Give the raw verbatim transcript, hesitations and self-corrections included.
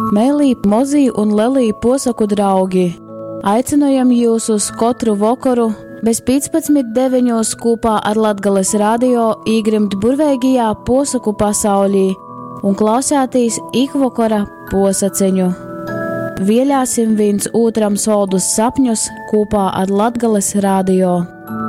Mēlī, mozī un lelī posaku draugi. Aicinojam jūs uz katru vakaru bez piecpadsmit deviņos kopā ar Latgales radio īgrimt burveigajā posaku pasaulī un klausētīs ikvakara posaceņu. Vielāsim viens otram soldus sapņus kopā ar Latgales radio.